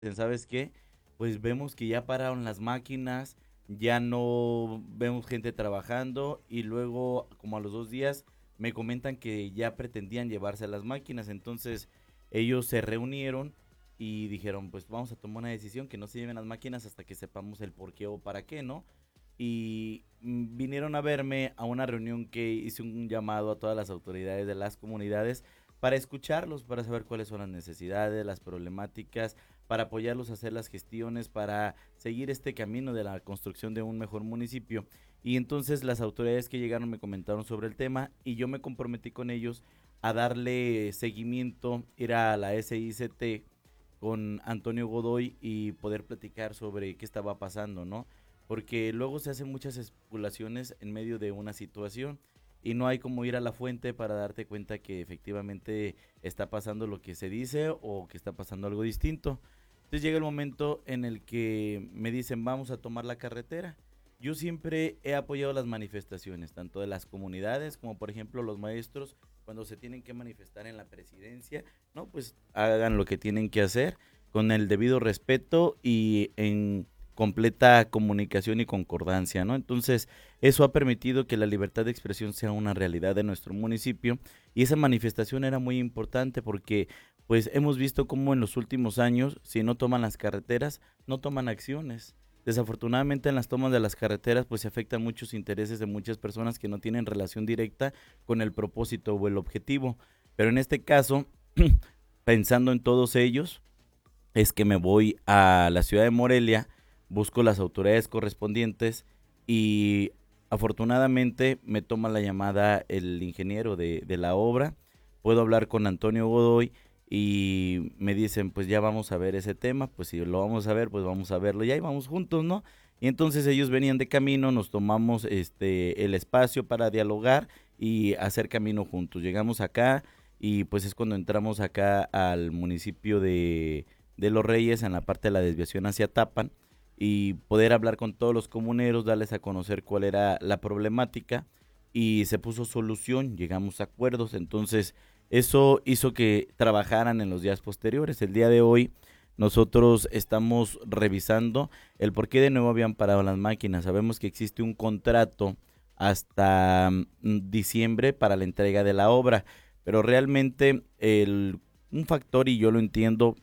¿sabes qué? Pues vemos que ya pararon las máquinas, ya no vemos gente trabajando y luego como a los 2 días me comentan que ya pretendían llevarse las máquinas, entonces ellos se reunieron y dijeron, pues vamos a tomar una decisión que no se lleven las máquinas hasta que sepamos el por qué o para qué, ¿no? Y vinieron a verme a una reunión que hice un llamado a todas las autoridades de las comunidades para escucharlos, para saber cuáles son las necesidades, las problemáticas, para apoyarlos a hacer las gestiones, para seguir este camino de la construcción de un mejor municipio. Y entonces las autoridades que llegaron me comentaron sobre el tema y yo me comprometí con ellos a darle seguimiento, ir a la SICT con Antonio Godoy y poder platicar sobre qué estaba pasando, ¿no? Porque luego se hacen muchas especulaciones en medio de una situación y no hay como ir a la fuente para darte cuenta que efectivamente está pasando lo que se dice o que está pasando algo distinto. Entonces llega el momento en el que me dicen vamos a tomar la carretera. Yo siempre he apoyado las manifestaciones, tanto de las comunidades como por ejemplo los maestros, cuando se tienen que manifestar en la presidencia, no, pues hagan lo que tienen que hacer con el debido respeto y en completa comunicación y concordancia, ¿no? Entonces, eso ha permitido que la libertad de expresión sea una realidad de nuestro municipio y esa manifestación era muy importante porque pues hemos visto cómo en los últimos años, si no toman las carreteras, no toman acciones. Desafortunadamente en las tomas de las carreteras pues se afectan muchos intereses de muchas personas que no tienen relación directa con el propósito o el objetivo. Pero en este caso, pensando en todos ellos, es que me voy a la ciudad de Morelia, busco las autoridades correspondientes y afortunadamente me toma la llamada el ingeniero de la obra, puedo hablar con Antonio Godoy y me dicen pues ya vamos a ver ese tema, pues si lo vamos a ver pues vamos a verlo y ahí vamos juntos, ¿no? Y entonces ellos venían de camino, nos tomamos el espacio para dialogar y hacer camino juntos. Llegamos acá y pues es cuando entramos acá al municipio de Los Reyes en la parte de la desviación hacia Tapan y poder hablar con todos los comuneros, darles a conocer cuál era la problemática y se puso solución, llegamos a acuerdos, entonces eso hizo que trabajaran en los días posteriores. El día de hoy nosotros estamos revisando el por qué de nuevo habían parado las máquinas. Sabemos que existe un contrato hasta diciembre para la entrega de la obra, pero realmente un factor, y yo lo entiendo,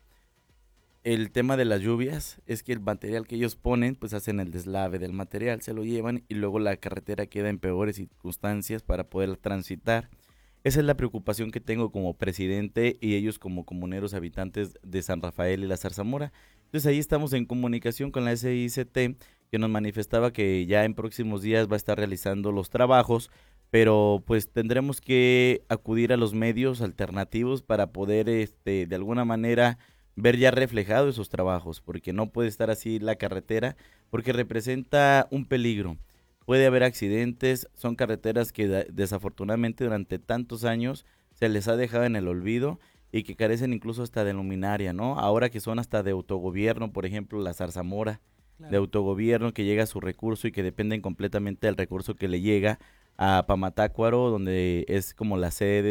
el tema de las lluvias es que el material que ellos ponen, pues hacen el deslave del material, se lo llevan y luego la carretera queda en peores circunstancias para poder transitar. Esa es la preocupación que tengo como presidente y ellos como comuneros habitantes de San Rafael y la Zarzamora. Entonces ahí estamos en comunicación con la SICT que nos manifestaba que ya en próximos días va a estar realizando los trabajos, pero pues tendremos que acudir a los medios alternativos para poder de alguna manera ver ya reflejado esos trabajos, porque no puede estar así la carretera, porque representa un peligro. Puede haber accidentes, son carreteras que desafortunadamente durante tantos años se les ha dejado en el olvido y que carecen incluso hasta de luminaria, ¿no? Ahora que son hasta de autogobierno, por ejemplo, la Zarzamora, de Claro. autogobierno que llega a su recurso y que dependen completamente del recurso que le llega a Pamatácuaro, donde es como la sede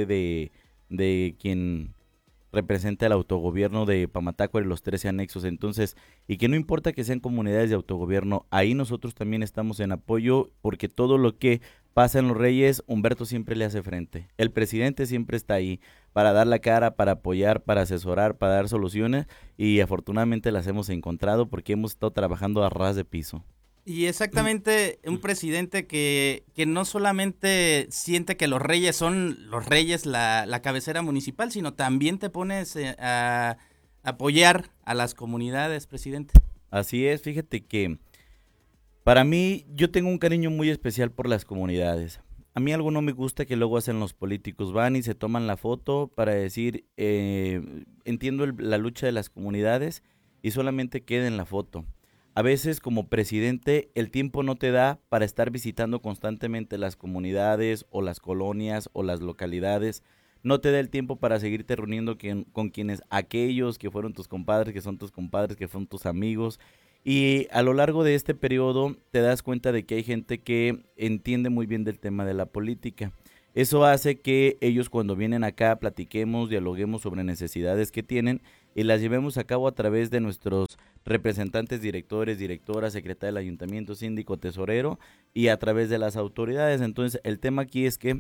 de quien representa el autogobierno de Pamatácuaro y los 13 anexos. Entonces, y que no importa que sean comunidades de autogobierno, ahí nosotros también estamos en apoyo porque todo lo que pasa en Los Reyes, Humberto siempre le hace frente. El presidente siempre está ahí para dar la cara, para apoyar, para asesorar, para dar soluciones y afortunadamente las hemos encontrado porque hemos estado trabajando a ras de piso. Y exactamente un presidente que no solamente siente que los reyes son los reyes, la cabecera municipal, sino también te pones a apoyar a las comunidades, presidente. Así es, fíjate que para mí, yo tengo un cariño muy especial por las comunidades. A mí algo no me gusta que luego hacen los políticos, van y se toman la foto para decir, entiendo la lucha de las comunidades y solamente queda en la foto. A veces como presidente el tiempo no te da para estar visitando constantemente las comunidades o las colonias o las localidades. No te da el tiempo para seguirte reuniendo con quienes, aquellos que fueron tus compadres, que son tus compadres, que son tus amigos, y a lo largo de este periodo te das cuenta de que hay gente que entiende muy bien del tema de la política. Eso hace que ellos cuando vienen acá platiquemos, dialoguemos sobre necesidades que tienen y las llevemos a cabo a través de nuestros representantes, directores, directoras, secretaria del ayuntamiento, síndico, tesorero y a través de las autoridades. Entonces, el tema aquí es que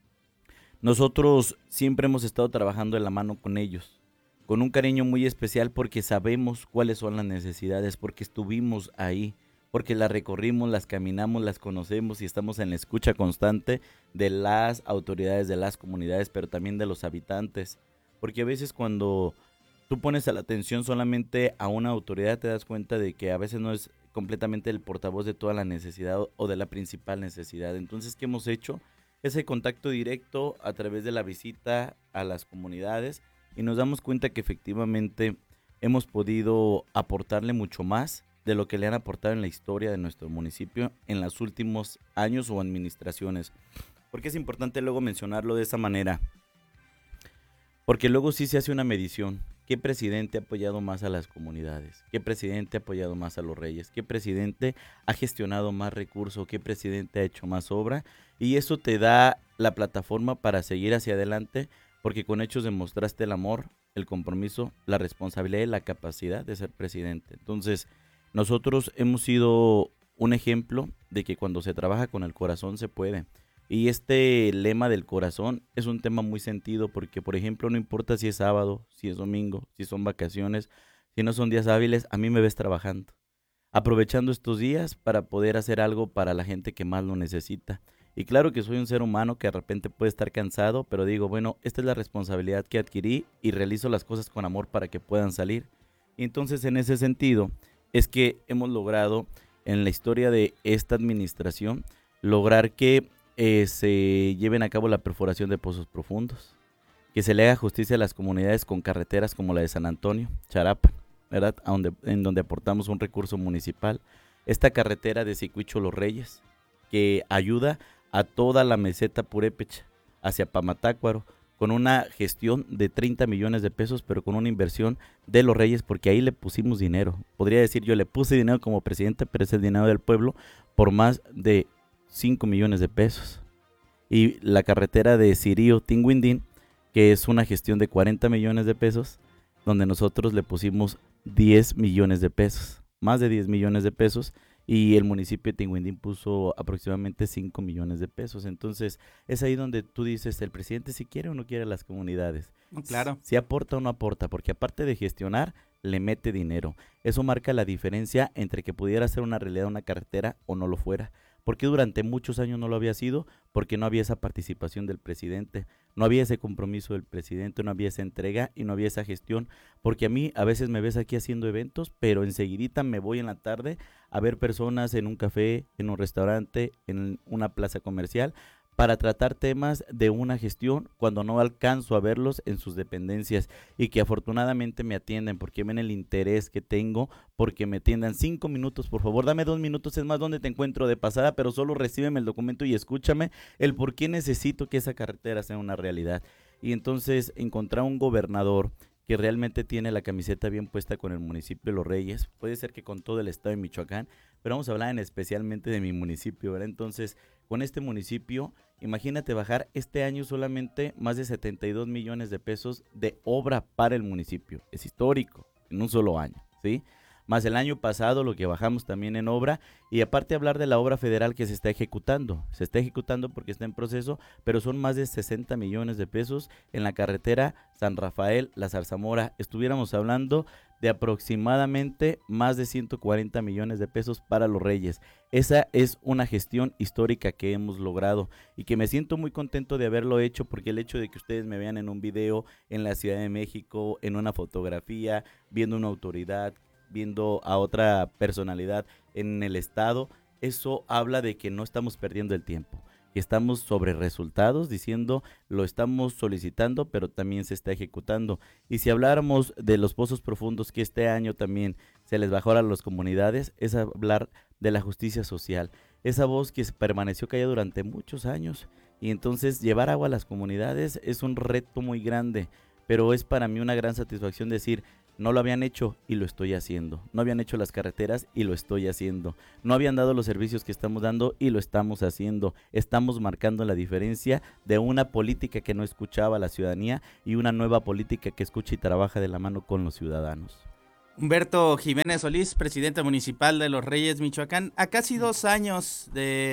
nosotros siempre hemos estado trabajando de la mano con ellos, con un cariño muy especial porque sabemos cuáles son las necesidades, porque estuvimos ahí, porque las recorrimos, las caminamos, las conocemos y estamos en la escucha constante de las autoridades, de las comunidades, pero también de los habitantes. Porque a veces cuando tú pones a la atención solamente a una autoridad, te das cuenta de que a veces no es completamente el portavoz de toda la necesidad o de la principal necesidad. Entonces, ¿qué hemos hecho? Ese contacto directo a través de la visita a las comunidades y nos damos cuenta que efectivamente hemos podido aportarle mucho más de lo que le han aportado en la historia de nuestro municipio en los últimos años o administraciones. Porque es importante luego mencionarlo de esa manera, porque luego sí se hace una medición. ¿Qué presidente ha apoyado más a las comunidades? ¿Qué presidente ha apoyado más a los reyes? ¿Qué presidente ha gestionado más recursos? ¿Qué presidente ha hecho más obra? Y eso te da la plataforma para seguir hacia adelante, porque con hechos demostraste el amor, el compromiso, la responsabilidad y la capacidad de ser presidente. Entonces, nosotros hemos sido un ejemplo de que cuando se trabaja con el corazón se puede. Y este lema del corazón es un tema muy sentido porque, por ejemplo, no importa si es sábado, si es domingo, si son vacaciones, si no son días hábiles, a mí me ves trabajando, aprovechando estos días para poder hacer algo para la gente que más lo necesita. Y claro que soy un ser humano que de repente puede estar cansado, pero digo, bueno, esta es la responsabilidad que adquirí y realizo las cosas con amor para que puedan salir. Y entonces, en ese sentido, es que hemos logrado en la historia de esta administración lograr que se lleven a cabo la perforación de pozos profundos, que se le haga justicia a las comunidades con carreteras como la de San Antonio, Charapan, ¿verdad? En donde aportamos un recurso municipal. Esta carretera de Zicuicho Los Reyes, que ayuda a toda la meseta purépecha hacia Pamatácuaro, con una gestión de 30 millones de pesos, pero con una inversión de Los Reyes, porque ahí le pusimos dinero. Podría decir, yo le puse dinero como presidente, pero es el dinero del pueblo, por más de 5 millones de pesos. Y la carretera de Sirío-Tinguindín, que es una gestión de 40 millones de pesos, donde nosotros le pusimos 10 millones de pesos, más de 10 millones de pesos, y el municipio de Tinguindín puso aproximadamente 5 millones de pesos. Entonces, es ahí donde tú dices, el presidente si quiere o no quiere a las comunidades. Claro. Si aporta o no aporta, porque aparte de gestionar, le mete dinero. Eso marca la diferencia entre que pudiera ser una realidad una carretera o no lo fuera. Porque durante muchos años no lo había sido, porque no había esa participación del presidente, no había ese compromiso del presidente, no había esa entrega y no había esa gestión, porque a mí a veces me ves aquí haciendo eventos, pero enseguidita me voy en la tarde a ver personas en un café, en un restaurante, en una plaza comercial, para tratar temas de una gestión cuando no alcanzo a verlos en sus dependencias y que afortunadamente me atienden porque ven el interés que tengo, porque me atiendan 5 minutos, por favor, dame 2 minutos, es más donde te encuentro de pasada, pero solo recíbeme el documento y escúchame el por qué necesito que esa carretera sea una realidad. Y entonces encontrar un gobernador que realmente tiene la camiseta bien puesta con el municipio de Los Reyes, puede ser que con todo el estado de Michoacán, pero vamos a hablar especialmente de mi municipio, ¿verdad? Entonces, con este municipio, imagínate bajar este año solamente más de 72 millones de pesos de obra para el municipio. Es histórico, en un solo año, ¿sí? Más el año pasado lo que bajamos también en obra y aparte hablar de la obra federal que se está ejecutando porque está en proceso, pero son más de 60 millones de pesos en la carretera San Rafael, La Zarzamora. Estuviéramos hablando de aproximadamente más de 140 millones de pesos para Los Reyes. Esa es una gestión histórica que hemos logrado y que me siento muy contento de haberlo hecho porque el hecho de que ustedes me vean en un video en la Ciudad de México, en una fotografía, viendo una autoridad, viendo a otra personalidad en el estado, eso habla de que no estamos perdiendo el tiempo, que estamos sobre resultados diciendo lo estamos solicitando, pero también se está ejecutando. Y si habláramos de los pozos profundos que este año también se les bajó a las comunidades, es hablar de la justicia social, esa voz que permaneció callada durante muchos años y entonces llevar agua a las comunidades es un reto muy grande, pero es para mí una gran satisfacción decir, No lo habían hecho y lo estoy haciendo. No habían hecho las carreteras y lo estoy haciendo. No habían dado los servicios que estamos dando y lo estamos haciendo. Estamos marcando la diferencia de una política que no escuchaba a la ciudadanía y una nueva política que escucha y trabaja de la mano con los ciudadanos. Humberto Jiménez Solís, presidente municipal de Los Reyes, Michoacán. A casi 2 años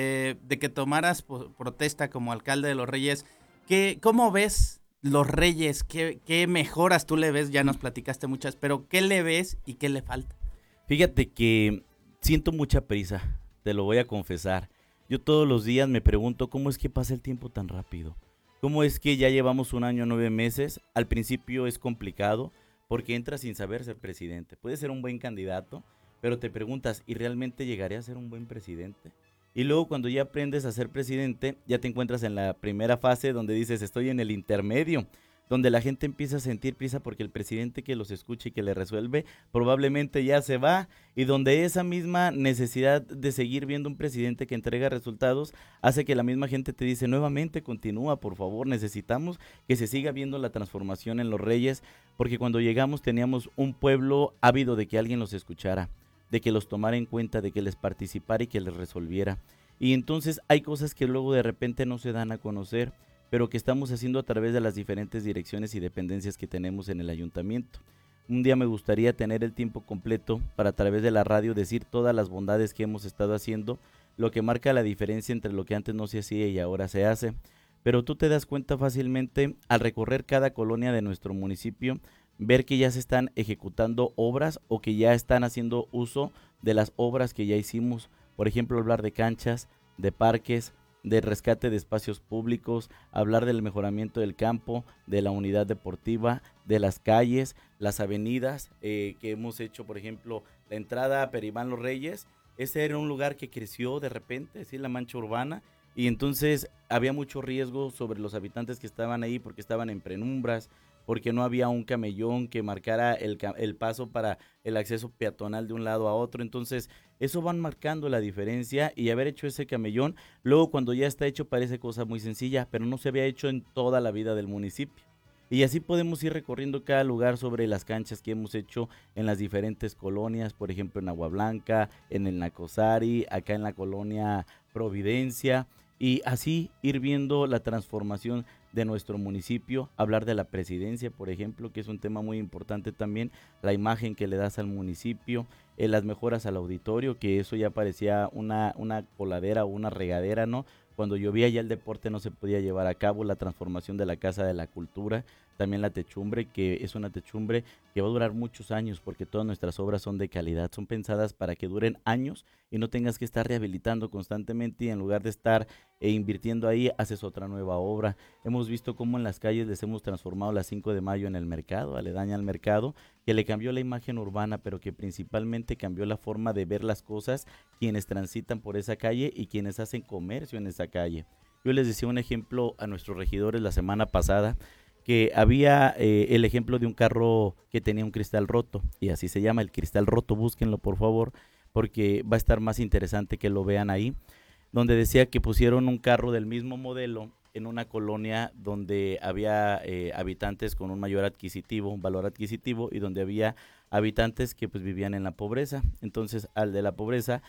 de que tomaras protesta como alcalde de Los Reyes, ¿cómo ves Los Reyes? ¿Qué mejoras tú le ves? Ya nos platicaste muchas, pero ¿qué le ves y qué le falta? Fíjate que siento mucha prisa, te lo voy a confesar. Yo todos los días me pregunto cómo es que pasa el tiempo tan rápido. ¿Cómo es que ya llevamos 1 año, 9 meses? Al principio es complicado porque entras sin saber ser presidente. Puede ser un buen candidato, pero te preguntas, ¿y realmente llegaré a ser un buen presidente? Y luego cuando ya aprendes a ser presidente, ya te encuentras en la primera fase donde dices, estoy en el intermedio, donde la gente empieza a sentir prisa porque el presidente que los escucha y que le resuelve probablemente ya se va, y donde esa misma necesidad de seguir viendo un presidente que entrega resultados hace que la misma gente te dice nuevamente continúa, por favor, necesitamos que se siga viendo la transformación en Los Reyes, porque cuando llegamos teníamos un pueblo ávido de que alguien los escuchara, de que los tomara en cuenta, de que les participara y que les resolviera. Y entonces hay cosas que luego de repente no se dan a conocer, pero que estamos haciendo a través de las diferentes direcciones y dependencias que tenemos en el ayuntamiento. Un día me gustaría tener el tiempo completo para a través de la radio decir todas las bondades que hemos estado haciendo, lo que marca la diferencia entre lo que antes no se hacía y ahora se hace. Pero tú te das cuenta fácilmente al recorrer cada colonia de nuestro municipio, ver que ya se están ejecutando obras o que ya están haciendo uso de las obras que ya hicimos. Por ejemplo, hablar de canchas, de parques, de rescate de espacios públicos, hablar del mejoramiento del campo, de la unidad deportiva, de las calles, las avenidas que hemos hecho, por ejemplo, la entrada a Peribán Los Reyes. Ese era un lugar que creció de repente, ¿sí? La mancha urbana, y entonces había mucho riesgo sobre los habitantes que estaban ahí porque estaban en penumbras, porque no había un camellón que marcara el paso para el acceso peatonal de un lado a otro. Entonces eso van marcando la diferencia, y haber hecho ese camellón, luego cuando ya está hecho parece cosa muy sencilla, pero no se había hecho en toda la vida del municipio. Y así podemos ir recorriendo cada lugar sobre las canchas que hemos hecho en las diferentes colonias, por ejemplo en Agua Blanca, en el Nacosari, acá en la colonia Providencia, y así ir viendo la transformación de nuestro municipio, hablar de la presidencia, por ejemplo, que es un tema muy importante también, la imagen que le das al municipio, las mejoras al auditorio, que eso ya parecía una coladera o una regadera, ¿no? Cuando llovía ya el deporte no se podía llevar a cabo, la transformación de la Casa de la Cultura, también la techumbre, que es una techumbre que va a durar muchos años porque todas nuestras obras son de calidad, son pensadas para que duren años y no tengas que estar rehabilitando constantemente, y en lugar de estar invirtiendo ahí, haces otra nueva obra. Hemos visto cómo en las calles les hemos transformado la 5 de mayo en el mercado, aledaña al mercado, que le cambió la imagen urbana, pero que principalmente cambió la forma de ver las cosas quienes transitan por esa calle y quienes hacen comercio en esa calle. Yo les decía un ejemplo a nuestros regidores la semana pasada, que había el ejemplo de un carro que tenía un cristal roto, y así se llama, el cristal roto, búsquenlo por favor, porque va a estar más interesante que lo vean ahí, donde decía que pusieron un carro del mismo modelo en una colonia donde había habitantes con un mayor adquisitivo, un valor adquisitivo, y donde había habitantes que pues vivían en la pobreza. Entonces al de la pobreza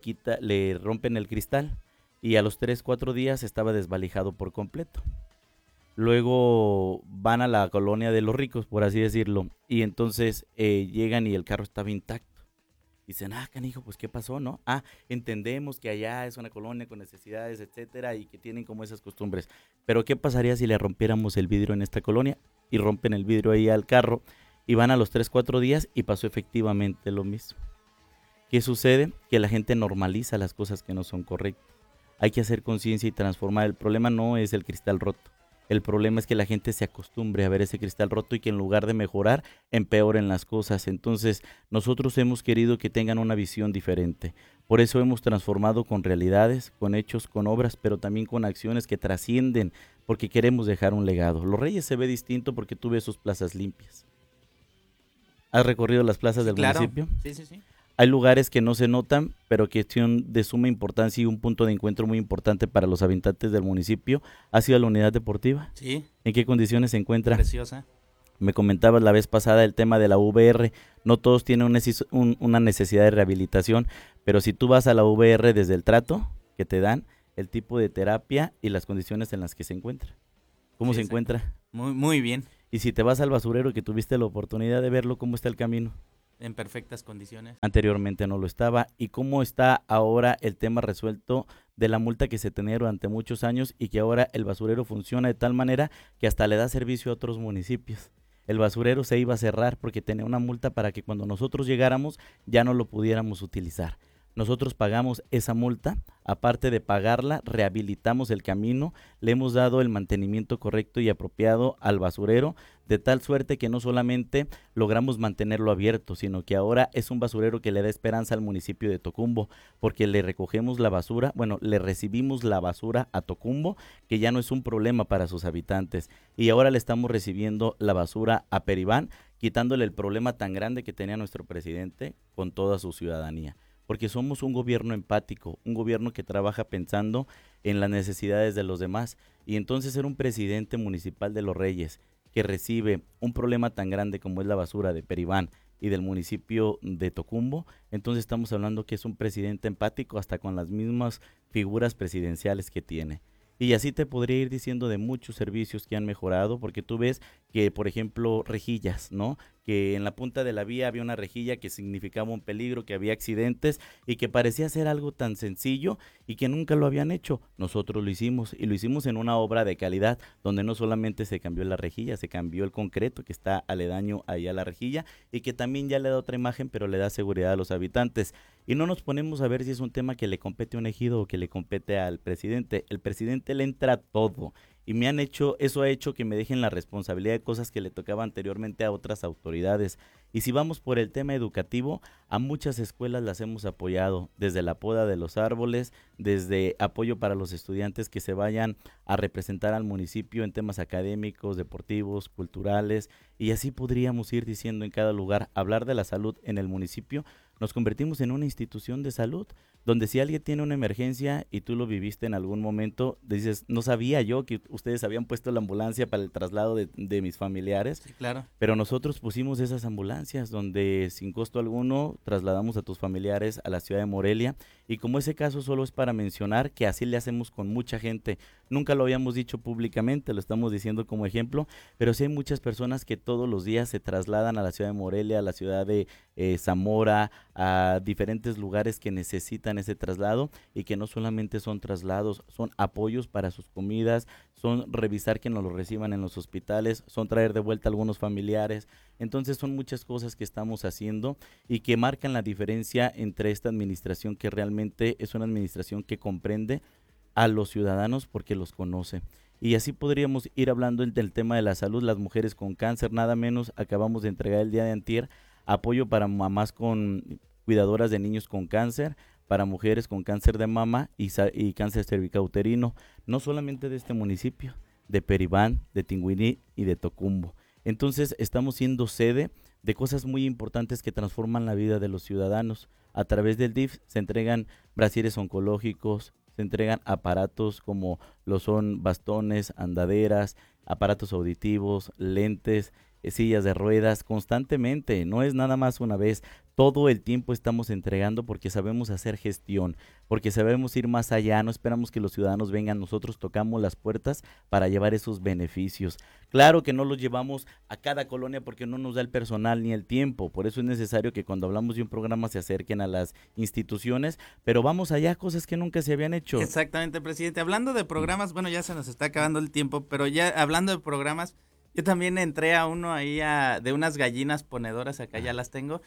le rompen el cristal, y a los 3-4 días estaba desvalijado por completo. Luego van a la colonia de los ricos, por así decirlo, y entonces llegan y el carro estaba intacto. Dicen, canijo, pues ¿qué pasó, no? Entendemos que allá es una colonia con necesidades, etcétera, y que tienen como esas costumbres. Pero ¿qué pasaría si le rompiéramos el vidrio en esta colonia? Y rompen el vidrio ahí al carro, y van a los 3-4 días y pasó efectivamente lo mismo. ¿Qué sucede? Que la gente normaliza las cosas que no son correctas. Hay que hacer conciencia y transformar. El problema no es el cristal roto. El problema es que la gente se acostumbre a ver ese cristal roto y que en lugar de mejorar, empeoren las cosas. Entonces, nosotros hemos querido que tengan una visión diferente. Por eso hemos transformado con realidades, con hechos, con obras, pero también con acciones que trascienden, porque queremos dejar un legado. Los Reyes se ve distinto porque tú ves sus plazas limpias. ¿Has recorrido las plazas del municipio? Sí. Hay lugares que no se notan, pero que son de suma importancia y un punto de encuentro muy importante para los habitantes del municipio. ¿Ha sido la unidad deportiva? Sí. ¿En qué condiciones se encuentra? Preciosa. Me comentabas la vez pasada el tema de la VR, no todos tienen una necesidad de rehabilitación, pero si tú vas a la VR desde el trato que te dan, el tipo de terapia y las condiciones en las que se encuentra. ¿Cómo Sí, se exacto. encuentra? Muy bien, Y si te vas al basurero que tuviste la oportunidad de verlo, ¿cómo está el camino? en perfectas condiciones. Anteriormente no lo estaba. ¿Y cómo está ahora el tema resuelto de la multa que se tenía durante muchos años y que ahora el basurero funciona de tal manera que hasta le da servicio a otros municipios? El basurero se iba a cerrar porque tenía una multa para que cuando nosotros llegáramos ya no lo pudiéramos utilizar. Nosotros pagamos esa multa, aparte de pagarla, rehabilitamos el camino, le hemos dado el mantenimiento correcto y apropiado al basurero, de tal suerte que no solamente logramos mantenerlo abierto, sino que ahora es un basurero que le da esperanza al municipio de Tocumbo, porque le recogemos la basura, bueno, le recibimos la basura a Tocumbo, que ya no es un problema para sus habitantes, y ahora le estamos recibiendo la basura a Peribán, quitándole el problema tan grande que tenía nuestro presidente con toda su ciudadanía, porque somos un gobierno empático, un gobierno que trabaja pensando en las necesidades de los demás. Y entonces ser un presidente municipal de Los Reyes que recibe un problema tan grande como es la basura de Peribán y del municipio de Tocumbo, entonces estamos hablando que es un presidente empático hasta con las mismas figuras presidenciales que tiene. Y así te podría ir diciendo de muchos servicios que han mejorado, porque tú ves que, por ejemplo, rejillas, ¿no? Que en la punta de la vía había una rejilla que significaba un peligro, que había accidentes y que parecía ser algo tan sencillo y que nunca lo habían hecho. Nosotros lo hicimos y lo hicimos en una obra de calidad donde no solamente se cambió la rejilla, se cambió el concreto que está aledaño ahí a la rejilla y que también ya le da otra imagen, pero le da seguridad a los habitantes. Y no nos ponemos a ver si es un tema que le compete a un ejido o que le compete al presidente. El presidente le entra todo y eso ha hecho que me dejen la responsabilidad de cosas que le tocaba anteriormente a otras autoridades. Y si vamos por el tema educativo, a muchas escuelas las hemos apoyado, desde la poda de los árboles, desde apoyo para los estudiantes que se vayan a representar al municipio en temas académicos, deportivos, culturales, y así podríamos ir diciendo en cada lugar, hablar de la salud en el municipio, nos convertimos en una institución de salud, donde si alguien tiene una emergencia y tú lo viviste en algún momento, dices, no sabía yo que ustedes habían puesto la ambulancia para el traslado de mis familiares, Sí, claro. pero nosotros pusimos esas ambulancias donde sin costo alguno trasladamos a tus familiares a la ciudad de Morelia y como ese caso solo es para mencionar que así le hacemos con mucha gente. Nunca lo habíamos dicho públicamente, lo estamos diciendo como ejemplo, pero sí hay muchas personas que todos los días se trasladan a la ciudad de Morelia, a la ciudad de Zamora, a diferentes lugares que necesitan ese traslado y que no solamente son traslados, son apoyos para sus comidas, son revisar que nos lo reciban en los hospitales, son traer de vuelta a algunos familiares. Entonces son muchas cosas que estamos haciendo y que marcan la diferencia entre esta administración que realmente es una administración que comprende a los ciudadanos porque los conoce. Y así podríamos ir hablando del tema de la salud, las mujeres con cáncer, nada menos, acabamos de entregar el día de antier apoyo para mamás con cuidadoras de niños con cáncer, para mujeres con cáncer de mama y cáncer cervicouterino, no solamente de este municipio, de Peribán, de Tingüiní y de Tocumbo. Entonces estamos siendo sede de cosas muy importantes que transforman la vida de los ciudadanos. A través del DIF se entregan brasieres oncológicos, se entregan aparatos como lo son bastones, andaderas, aparatos auditivos, lentes, sillas de ruedas, constantemente, no es nada más una vez, todo el tiempo estamos entregando porque sabemos hacer gestión, porque sabemos ir más allá, no esperamos que los ciudadanos vengan, nosotros tocamos las puertas para llevar esos beneficios. Claro que no los llevamos a cada colonia porque no nos da el personal ni el tiempo, por eso es necesario que cuando hablamos de un programa se acerquen a las instituciones, pero vamos allá, cosas que nunca se habían hecho. Exactamente, presidente. Hablando de programas, bueno, ya se nos está acabando el tiempo, pero ya hablando de programas, yo también entré a uno ahí de unas gallinas ponedoras, acá ya las tengo,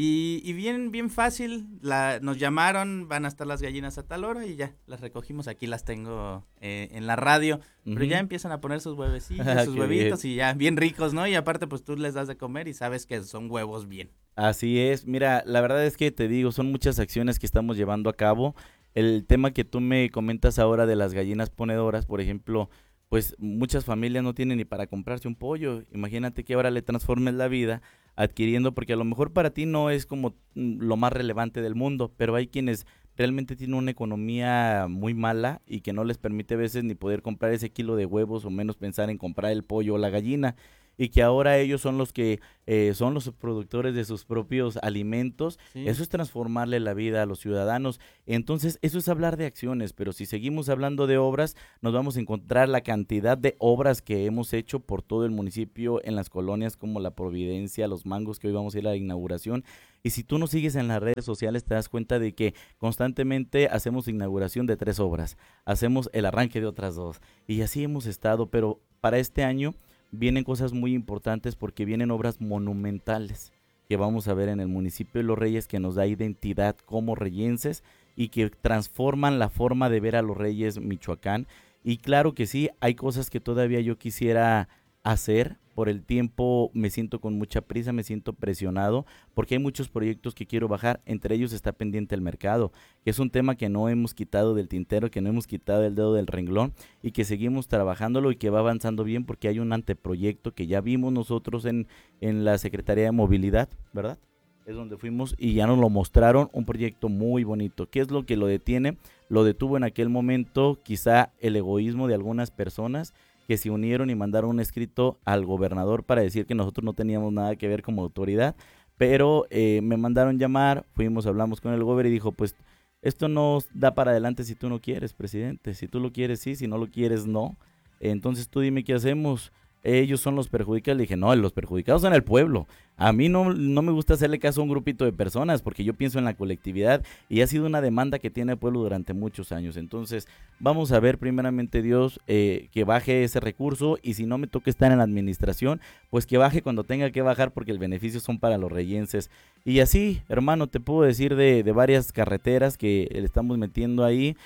y bien fácil, nos llamaron, van a estar las gallinas a tal hora y ya, las recogimos, aquí las tengo en la radio, pero ya empiezan a poner sus huevecillos, sus Qué huevitos bien. y ya, bien ricos, ¿no? Y aparte, pues tú les das de comer y sabes que son huevos bien. Así es, mira, la verdad es que te digo, son muchas acciones que estamos llevando a cabo. El tema que tú me comentas ahora de las gallinas ponedoras, por ejemplo, pues muchas familias no tienen ni para comprarse un pollo. Imagínate que ahora le transformes la vida adquiriendo, porque a lo mejor para ti no es como lo más relevante del mundo, pero hay quienes realmente tienen una economía muy mala y que no les permite a veces ni poder comprar ese kilo de huevos o menos pensar en comprar el pollo o la gallina. y que ahora ellos son los que son los productores de sus propios alimentos. Sí. Eso es transformarle la vida a los ciudadanos. Entonces, eso es hablar de acciones, pero si seguimos hablando de obras, nos vamos a encontrar la cantidad de obras que hemos hecho por todo el municipio en las colonias como La Providencia, Los Mangos, que hoy vamos a ir a la inauguración. Y si tú nos sigues en las redes sociales, te das cuenta de que constantemente hacemos inauguración de 3 obras, hacemos el arranque de otras 2, y así hemos estado, pero para este año vienen cosas muy importantes porque vienen obras monumentales que vamos a ver en el municipio de Los Reyes, que nos da identidad como reyenses y que transforman la forma de ver a Los Reyes Michoacán. Y claro que sí, hay cosas que todavía yo quisiera hacer. Por el tiempo me siento con mucha prisa, me siento presionado, porque hay muchos proyectos que quiero bajar, entre ellos está pendiente el mercado, que es un tema que no hemos quitado del tintero, que no hemos quitado el dedo del renglón y que seguimos trabajándolo y que va avanzando bien porque hay un anteproyecto que ya vimos nosotros en la Secretaría de Movilidad, ¿verdad? Es donde fuimos y ya nos lo mostraron, un proyecto muy bonito. ¿Qué es lo que lo detiene? Lo detuvo en aquel momento quizá el egoísmo de algunas personas que se unieron y mandaron un escrito al gobernador para decir que nosotros no teníamos nada que ver como autoridad, pero me mandaron llamar, fuimos, hablamos con el gobernador y dijo, pues esto no da para adelante si tú no quieres, presidente, si tú lo quieres sí, si no lo quieres no, entonces tú dime qué hacemos. Ellos son los perjudicados. Le dije, no, los perjudicados son el pueblo. A mí no me gusta hacerle caso a un grupito de personas porque yo pienso en la colectividad y ha sido una demanda que tiene el pueblo durante muchos años. Entonces, vamos a ver primeramente Dios que baje ese recurso y si no me toca estar en la administración, pues que baje cuando tenga que bajar porque el beneficio son para los reyenses. Y así, hermano, te puedo decir de varias carreteras que le estamos metiendo ahí.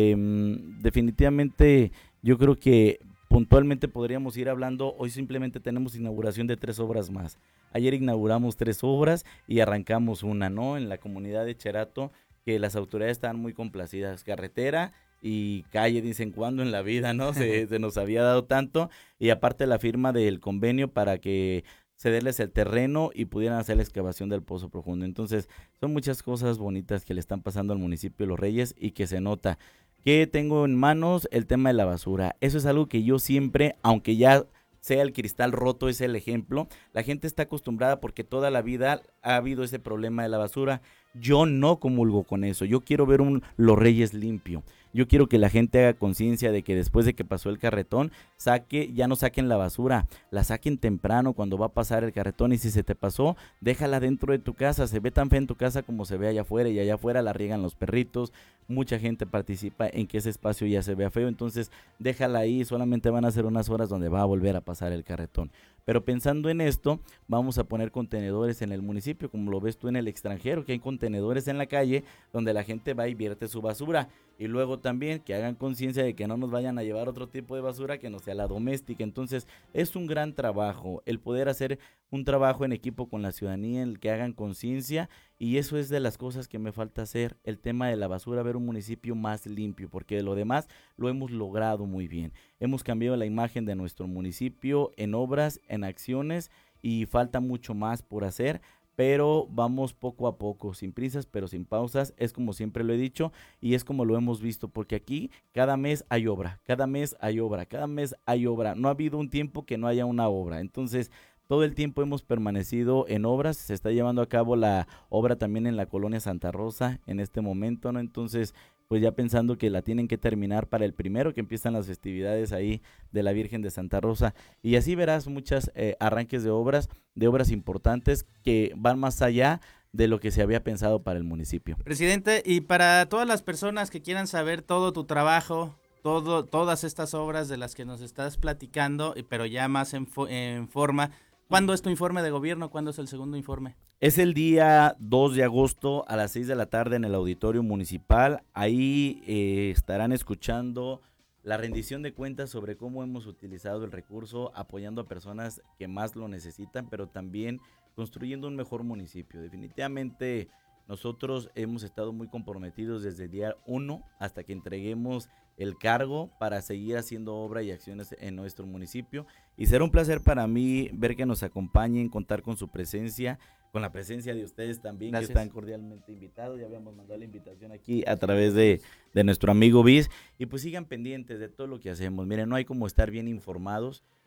Definitivamente, yo creo que puntualmente podríamos ir hablando, hoy simplemente tenemos inauguración de 3 obras más. Ayer inauguramos 3 obras y arrancamos una, ¿no? En la comunidad de Cherato, que las autoridades estaban muy complacidas. Carretera y calle, dicen cuándo en la vida, ¿no? Se nos había dado tanto. Y aparte la firma del convenio para que cederles el terreno y pudieran hacer la excavación del pozo profundo. Entonces, son muchas cosas bonitas que le están pasando al municipio de Los Reyes y que se nota. ¿Qué tengo en manos? El tema de la basura. Eso es algo que yo siempre, aunque ya sea el cristal roto, es el ejemplo, la gente está acostumbrada porque toda la vida ha habido ese problema de la basura. Yo no comulgo con eso. Yo quiero ver un Los Reyes limpio. Yo quiero que la gente haga conciencia de que después de que pasó el carretón, ya no saquen la basura, la saquen temprano cuando va a pasar el carretón y si se te pasó, déjala dentro de tu casa. Se ve tan fea en tu casa como se ve allá afuera y allá afuera la riegan los perritos. Mucha gente participa en que ese espacio ya se vea feo, entonces déjala ahí, solamente van a ser unas horas donde va a volver a pasar el carretón. Pero pensando en esto, vamos a poner contenedores en el municipio, como lo ves tú en el extranjero, que hay contenedores en la calle donde la gente va y vierte su basura. Y luego también que hagan conciencia de que no nos vayan a llevar otro tipo de basura que no sea la doméstica. Entonces es un gran trabajo el poder hacer un trabajo en equipo con la ciudadanía, en el que hagan conciencia, y eso es de las cosas que me falta hacer, el tema de la basura, ver un municipio más limpio, porque de lo demás lo hemos logrado muy bien. Hemos cambiado la imagen de nuestro municipio en obras, en acciones, y falta mucho más por hacer, pero vamos poco a poco, sin prisas, pero sin pausas, es como siempre lo he dicho y es como lo hemos visto, porque aquí cada mes hay obra, cada mes hay obra, cada mes hay obra, no ha habido un tiempo que no haya una obra, entonces todo el tiempo hemos permanecido en obras, se está llevando a cabo la obra también en la colonia Santa Rosa en este momento, ¿no? Entonces, pues ya pensando que la tienen que terminar para el primero que empiezan las festividades ahí de la Virgen de Santa Rosa. Y así verás muchas arranques de obras importantes que van más allá de lo que se había pensado para el municipio. Presidente, y para todas las personas que quieran saber todo tu trabajo, todas estas obras de las que nos estás platicando, pero ya más en forma, ¿cuándo es tu informe de gobierno? ¿Cuándo es el segundo informe? Es el día 2 de agosto a las 6 de la tarde en el auditorio municipal. Ahí estarán escuchando la rendición de cuentas sobre cómo hemos utilizado el recurso, apoyando a personas que más lo necesitan, pero también construyendo un mejor municipio. Definitivamente nosotros hemos estado muy comprometidos desde el día 1 hasta que entreguemos el cargo para seguir haciendo obra y acciones en nuestro municipio, y será un placer para mí ver que nos acompañen, contar con su presencia, con la presencia de ustedes también. Gracias. Que están cordialmente invitados. Ya habíamos mandado la invitación aquí a través de nuestro amigo Bis, y pues sigan pendientes de todo lo que hacemos. Miren, no hay como estar bien informados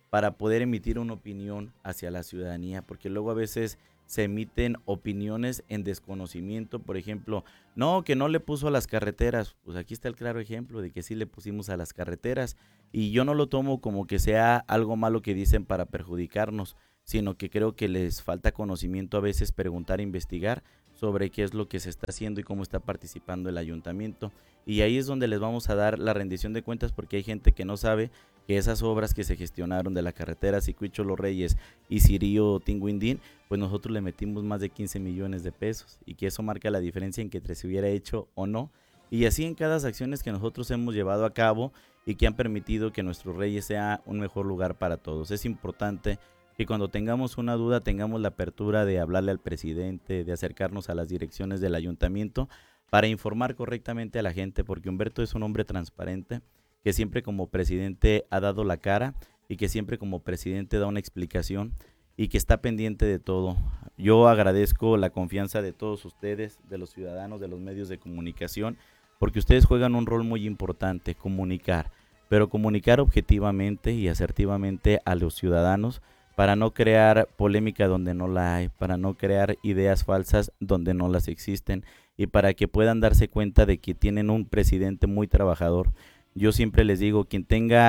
para poder emitir una opinión hacia la ciudadanía, porque luego a veces se emiten opiniones en desconocimiento. Por ejemplo, no, que no le puso a las carreteras. Pues aquí está el claro ejemplo de que sí le pusimos a las carreteras, y yo no lo tomo como que sea algo malo que dicen para perjudicarnos, sino que creo que les falta conocimiento a veces, preguntar, investigar sobre qué es lo que se está haciendo y cómo está participando el ayuntamiento. Y ahí es donde les vamos a dar la rendición de cuentas, porque hay gente que no sabe que esas obras que se gestionaron de la carretera Zicuicho Los Reyes y Cirío Tinguindín, pues nosotros le metimos más de 15 millones de pesos, y que eso marca la diferencia en que se hubiera hecho o no. Y así en cada acciones que nosotros hemos llevado a cabo y que han permitido que nuestro Reyes sea un mejor lugar para todos. Es importante que cuando tengamos una duda tengamos la apertura de hablarle al presidente, de acercarnos a las direcciones del ayuntamiento para informar correctamente a la gente, porque Humberto es un hombre transparente, que siempre como presidente ha dado la cara y que siempre como presidente da una explicación y que está pendiente de todo. Yo agradezco la confianza de todos ustedes, de los ciudadanos, de los medios de comunicación, porque ustedes juegan un rol muy importante, comunicar, pero comunicar objetivamente y asertivamente a los ciudadanos, para no crear polémica donde no la hay, para no crear ideas falsas donde no las existen, y para que puedan darse cuenta de que tienen un presidente muy trabajador. Yo siempre les digo, quien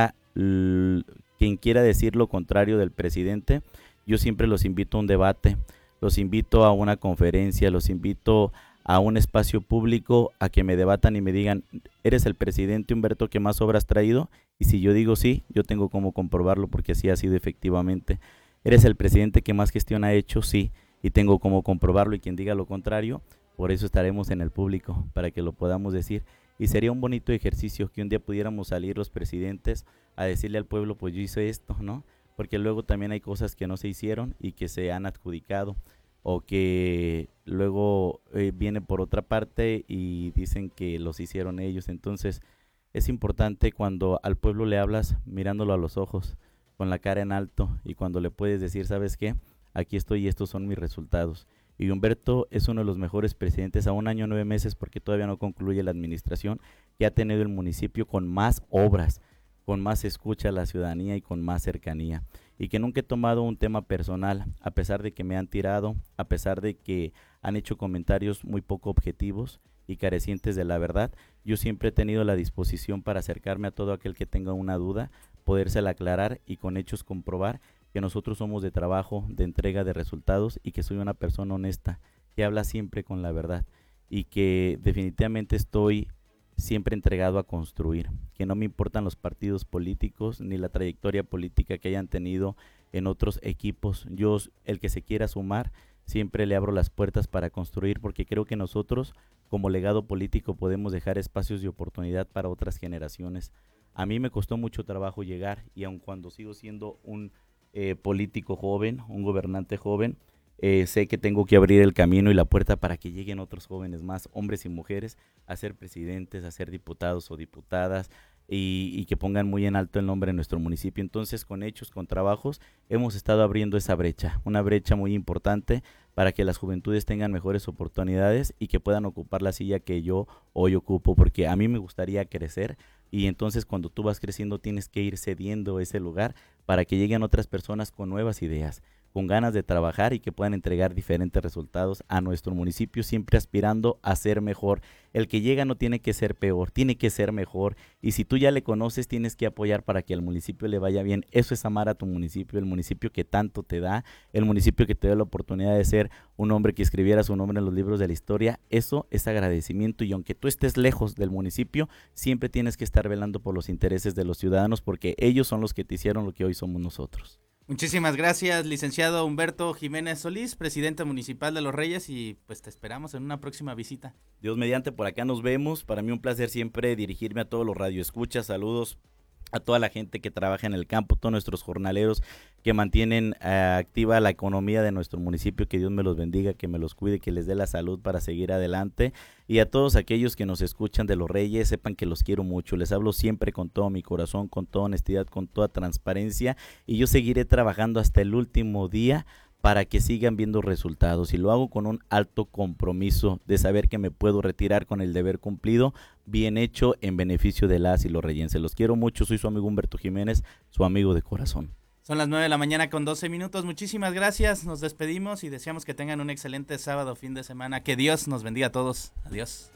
quiera decir lo contrario del presidente, yo siempre los invito a un debate, los invito a una conferencia, los invito a un espacio público a que me debatan y me digan, ¿eres el presidente, Humberto, que más obras has traído? Y si yo digo sí, yo tengo cómo comprobarlo, porque así ha sido efectivamente. ¿Eres el presidente que más gestión ha hecho? Sí, y tengo cómo comprobarlo, y quien diga lo contrario, por eso estaremos en el público, para que lo podamos decir. Y sería un bonito ejercicio que un día pudiéramos salir los presidentes a decirle al pueblo, pues yo hice esto, ¿no? Porque luego también hay cosas que no se hicieron y que se han adjudicado, o que luego viene por otra parte y dicen que los hicieron ellos. Entonces es importante cuando al pueblo le hablas mirándolo a los ojos, con la cara en alto, y cuando le puedes decir, ¿sabes qué? Aquí estoy y estos son mis resultados. Y Humberto es uno de los mejores presidentes a 1 año 9 meses, porque todavía no concluye la administración, que ha tenido el municipio con más obras, con más escucha a la ciudadanía y con más cercanía. Y que nunca he tomado un tema personal, a pesar de que me han tirado, a pesar de que han hecho comentarios muy poco objetivos y carecientes de la verdad. Yo siempre he tenido la disposición para acercarme a todo aquel que tenga una duda, podérsela aclarar y con hechos comprobar que nosotros somos de trabajo, de entrega de resultados, y que soy una persona honesta, que habla siempre con la verdad, y que definitivamente estoy siempre entregado a construir, que no me importan los partidos políticos ni la trayectoria política que hayan tenido en otros equipos. Yo, el que se quiera sumar, siempre le abro las puertas para construir, porque creo que nosotros como legado político podemos dejar espacios de oportunidad para otras generaciones. A mí me costó mucho trabajo llegar, y aun cuando sigo siendo un político joven, un gobernante joven, sé que tengo que abrir el camino y la puerta para que lleguen otros jóvenes más, hombres y mujeres, a ser presidentes, a ser diputados o diputadas, y que pongan muy en alto el nombre de nuestro municipio. Entonces, con hechos, con trabajos, hemos estado abriendo esa brecha, una brecha muy importante para que las juventudes tengan mejores oportunidades y que puedan ocupar la silla que yo hoy ocupo, porque a mí me gustaría crecer, y entonces cuando tú vas creciendo tienes que ir cediendo ese lugar para que lleguen otras personas con nuevas ideas, con ganas de trabajar, y que puedan entregar diferentes resultados a nuestro municipio, siempre aspirando a ser mejor. El que llega no tiene que ser peor, tiene que ser mejor, y si tú ya le conoces tienes que apoyar para que al municipio le vaya bien. Eso es amar a tu municipio, el municipio que tanto te da, el municipio que te da la oportunidad de ser un hombre que escribiera su nombre en los libros de la historia. Eso es agradecimiento, y aunque tú estés lejos del municipio, siempre tienes que estar velando por los intereses de los ciudadanos, porque ellos son los que te hicieron lo que hoy somos nosotros. Muchísimas gracias, licenciado Humberto Jiménez Solís, presidente municipal de Los Reyes, y pues te esperamos en una próxima visita. Dios mediante, por acá nos vemos. Para mí un placer siempre dirigirme a todos los radioescuchas. Saludos a toda la gente que trabaja en el campo, todos nuestros jornaleros que mantienen activa la economía de nuestro municipio. Que Dios me los bendiga, que me los cuide, que les dé la salud para seguir adelante. Y a todos aquellos que nos escuchan de Los Reyes, sepan que los quiero mucho. Les hablo siempre con todo mi corazón, con toda honestidad, con toda transparencia, y yo seguiré trabajando hasta el último día para que sigan viendo resultados, y lo hago con un alto compromiso de saber que me puedo retirar con el deber cumplido, bien hecho, en beneficio de las y los reyenses. Los quiero mucho, soy su amigo Humberto Jiménez, su amigo de corazón. Son las 9 de la mañana con 12 minutos. Muchísimas gracias. Nos despedimos y deseamos que tengan un excelente sábado, fin de semana. Que Dios nos bendiga a todos. Adiós.